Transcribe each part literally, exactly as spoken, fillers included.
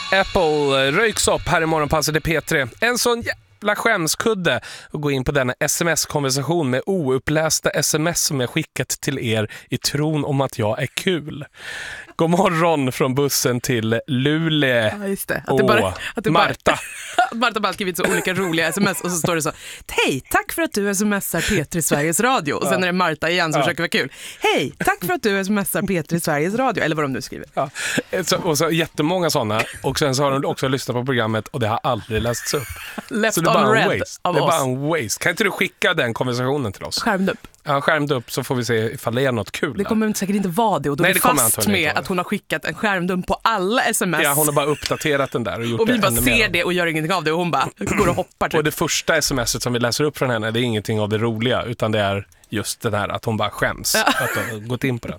Apple röjks upp här i morgonpasset i P tre. En sån jävla skämskudde att gå in på denna sms-konversation med oupplästa sms som jag skickat till er i tron om att jag är kul. God morgon från bussen till Luleå. Ja, just det. Att det bara, att det Marta. Bara, Marta bara skrivit så olika roliga sms och så står det så: hej, tack för att du smsar P tre Sveriges Radio. Och sen ja. är det Marta igen som ja. försöker vara kul. Hej, tack för att du smsar P tre Sveriges Radio. Eller vad de nu skriver. Ja. Så, och så jättemånga sådana. Och sen så har de också lyssnat på programmet och det har aldrig lästs upp. Left så det är bara on en red waste. av Det är oss. bara en waste. Kan inte du skicka den konversationen till oss? Skärmd upp. Ja, skärmd upp så får vi se ifall det är något kul. Det kommer säkert inte vara det. Och då Nej, är det fast med att hon har skickat en skärmdump på alla sms. Ja, hon har bara uppdaterat den där och gjort och vi det bara ännu ser mer. det och gör ingenting av det och hon bara går och hoppar typ. Och det första smset som vi läser upp från henne, det är ingenting av det roliga, utan det är just det här att hon bara skäms ja. att hon har gått in på den.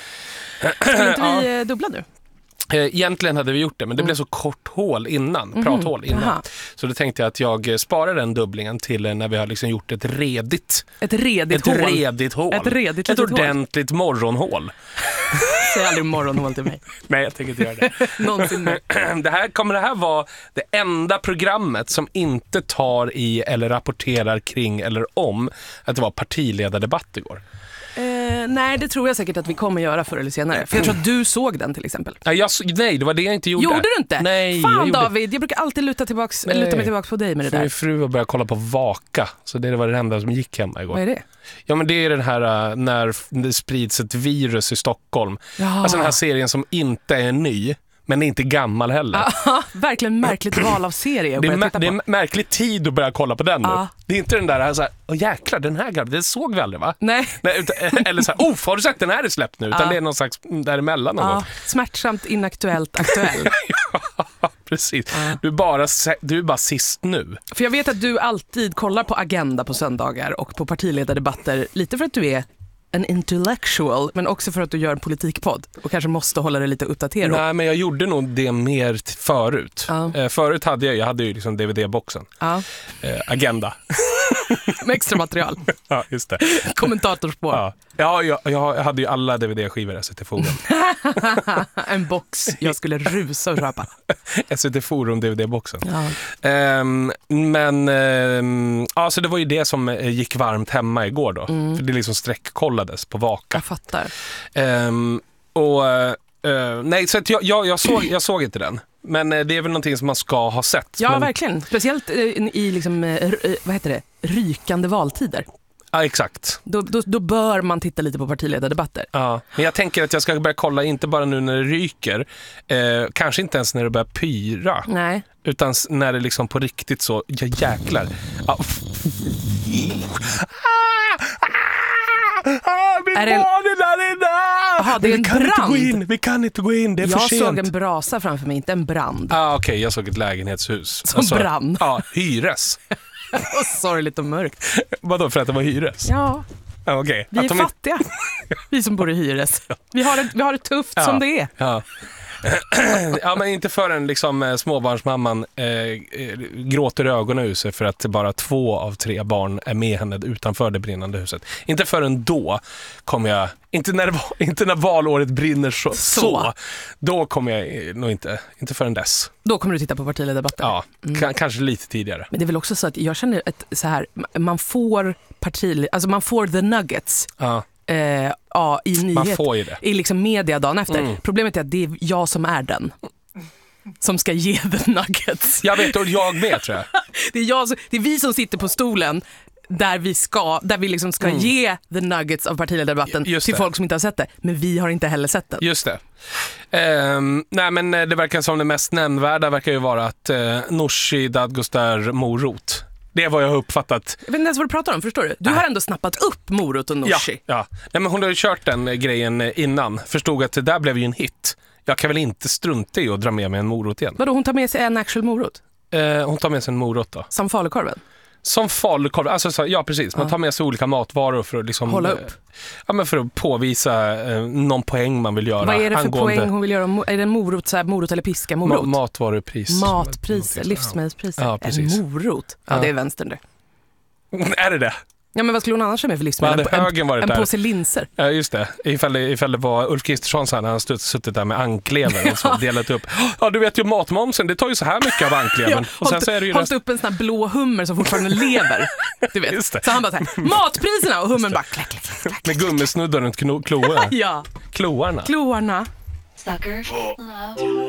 Ska inte vi ja. dubbla nu? Egentligen hade vi gjort det, men det blev så kort hål innan, mm. prathål innan. Aha. Så då tänkte jag att jag sparar den dubblingen till när vi har liksom gjort ett redigt ett redigt ett hål. Redigt hål. Ett redigt ett ordentligt hål. morgonhål. Säg aldrig morgonhål till mig. Nej, jag tänker inte göra det. Någonsin. Det här kommer det här vara det enda programmet som inte tar i eller rapporterar kring eller om att det var partiledardebatt igår. Eh, nej, det tror jag säkert att vi kommer göra förr eller senare. För jag tror att du såg den till exempel. Ja, jag, nej, det var det jag inte gjorde. Gjorde du inte? Nej, Fan jag gjorde... David, jag brukar alltid luta, tillbaks, luta mig tillbaka på dig med det För där. min fru har börjat kolla på Vaka. Så det var det enda som gick hemma igår. Vad är det? Ja, men det är den här uh, när det sprids ett virus i Stockholm. Ja. Alltså den här serien som inte är ny. Men är inte gammal heller. Ja, verkligen märkligt val av serie att det, är börja titta det på. är märkligt tid att börja kolla på den nu. Ja. Det är inte den där så här, åh jäklar, den här grabben, det såg vi aldrig va? Nej. Nej utan, eller så här, oh, har du sagt den här är släppt nu? Utan ja. det är någon slags däremellan. Ja, något. smärtsamt, inaktuellt, aktuell. Ja, precis. Ja. Du, är bara, du är bara sist nu. För jag vet att du alltid kollar på Agenda på söndagar och på partiledardebatter. Lite för att du är en intellectual, men också för att du gör en politikpodd och kanske måste hålla det lite uppdaterad. Nej, men jag gjorde nog det mer t- förut. Ja. Eh, förut hade jag, jag hade ju liksom D V D-boxen. Ja. Eh, agenda. Med extra material. Ja, just det. Kommentatorspår. Ja, ja jag, jag hade ju alla D V D-skivor S V T Forum. En box jag skulle rusa och köpa. S V T Forum D V D-boxen. Ja. Um, men um, alltså det var ju det som gick varmt hemma igår då. Mm. För det liksom sträckkollades på Vaka. Jag fattar. Um, och uh, nej, så att jag, jag, jag, såg, jag såg inte den. Men uh, det är väl någonting som man ska ha sett. Ja, men... verkligen. Speciellt uh, i liksom, uh, vad heter det? Rykande valtider. Ja, exakt. Då, då, då bör man titta lite på partiledardebatter. Ja, men jag tänker att jag ska börja kolla inte bara nu när det ryker, eh, kanske inte ens när det börjar pyra. Nej. Utan när det liksom på riktigt så, ja jäklar. Ja. Ah, min är det en... barn är där inne! Aha, det är en vi kan brand. Inte gå in. Vi kan inte gå in, det är jag för sent. såg en brasa framför mig, inte en brand. Ah, Okej, okay, jag såg ett lägenhetshus. Som alltså, brann. Ja, hyres. Och sorgligt och mörkt. Vadå, för att det var hyres? Ja, ah, okay. vi är att de... fattiga. Vi som bor i hyres. Vi har det, vi har det tufft ja. som det är. Ja. Ja, men inte förrän liksom småbarnsmamman eh, gråter ögonen ur sig för att bara två av tre barn är med henne utanför det brinnande huset. Inte förrän då kommer jag, inte när, det, inte när valåret brinner så, så. så då kommer jag nog inte, inte förrän dess. Då kommer du titta på partiledardebatter. Ja, mm. k- kanske lite tidigare. Men det är väl också så att jag känner att så här, man får parti, alltså man får the nuggets. Ja. Eh, ja, i nyhet, i liksom media dagen efter. Mm. Problemet är att det är jag som är den som ska ge the nuggets. Jag vet, och jag med tror jag. det, är jag som, det är vi som sitter på stolen där vi ska, där vi liksom ska mm. ge the nuggets av partiledardebatten till folk som inte har sett det. Men vi har inte heller sett den. Just det. Um, nej, men det verkar som det mest nämnvärda verkar ju vara att uh, Nooshi Dadgostar morot. Det är vad jag har uppfattat. Jag vet inte ens vad du pratar om, förstår du? Du Nej. har ändå snappat upp morot och Nooshi. Ja, ja. Nej, men hon har ju kört den grejen innan. Förstod att det där blev ju en hit. Jag kan väl inte strunta i att dra med mig en morot igen. Vadå, hon tar med sig en actual morot? Eh, hon tar med sig en morot då. Som falukorven? Som falukorv, alltså så, ja precis. Man tar med sig olika matvaror för att liksom... Hålla upp? Ja, men för att påvisa eh, någon poäng man vill göra. Vad är det för angående... poäng hon vill göra? Är det en morot, så här, morot eller piska? Morot? Ma- matvarupris. Matpriser, livsmedelspriser. Ja, precis. En morot. Ja, ja, det är vänstern det. Är det det? Ja, men vad skulle hon annars ha med för livsmedel? Vad hade högen varit en, där? en påse linser. Ja, just det. Ifall det, ifall det var Ulf Kristersson så här, när han stått, suttit där med anklever och så delat upp. Ja, du vet ju matmomsen, det tar ju så här mycket av anklevern. Ja, och sen så är det ju hållit rest... upp en sån här blå hummer som fortfarande lever. Du vet. Just det. Så han bara så här, matpriserna och hummern bara klack, klack, klack, klack. Med gummisnuddar runt kno- kloarna. Ja, Kloarna. kloarna. Sucker. Love.